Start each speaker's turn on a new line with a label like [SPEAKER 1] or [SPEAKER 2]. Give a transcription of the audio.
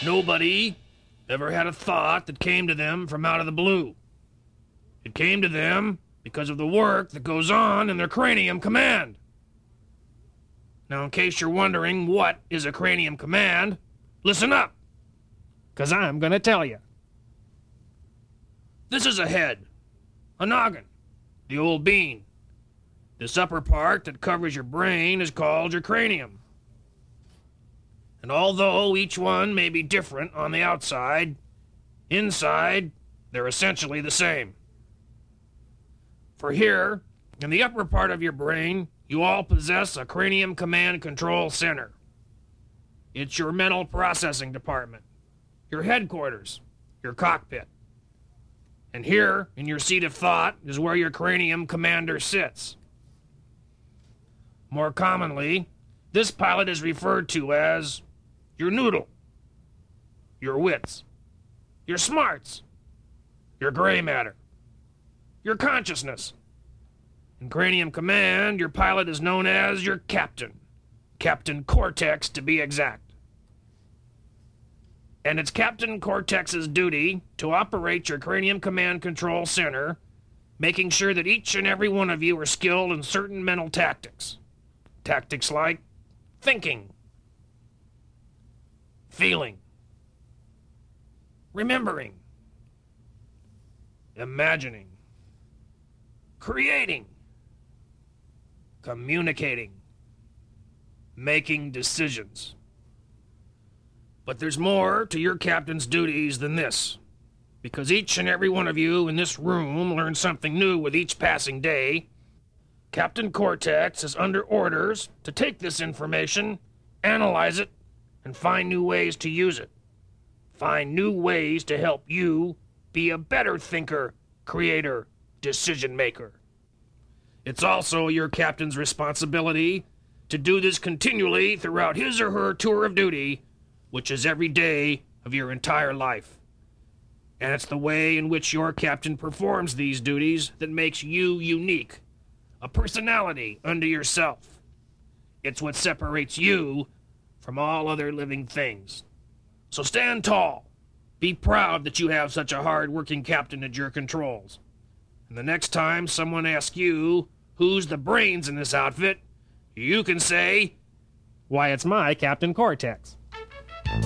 [SPEAKER 1] Nobody ever had a thought that came to them from out of the blue. It came to them because of the work that goes on in their cranium command. Now, in case you're wondering what is a cranium command, listen up, because I'm going to tell you. This is a head, a noggin, the old bean. This upper part that covers your brain is called your cranium. And although each one may be different on the outside, inside, they're essentially the same. For here, in the upper part of your brain, you all possess a cranium command control center. It's your mental processing department, your headquarters, your cockpit. And here, in your seat of thought, is where your cranium commander sits. More commonly, this pilot is referred to as your noodle, your wits, your smarts, your gray matter, your consciousness. In Cranium Command, your pilot is known as your captain, Captain Cortex to be exact. And it's Captain Cortex's duty to operate your Cranium Command Control Center, making sure that each and every one of you are skilled in certain mental tactics. Tactics like thinking, feeling, remembering, imagining, creating, communicating, making decisions. But there's more to your captain's duties than this, because each and every one of you in this room learns something new with each passing day. Captain Cortex is under orders to take this information, analyze it, and find new ways to use it. Find new ways to help you be a better thinker, creator, decision maker. It's also your captain's responsibility to do this continually throughout his or her tour of duty, which is every day of your entire life. And it's the way in which your captain performs these duties that makes you unique, a personality unto yourself. It's what separates you from all other living things. So stand tall. Be proud that you have such a hard-working captain at your controls. And the next time someone asks you who's the brains in this outfit, you can say, "Why, it's my Captain Cortex."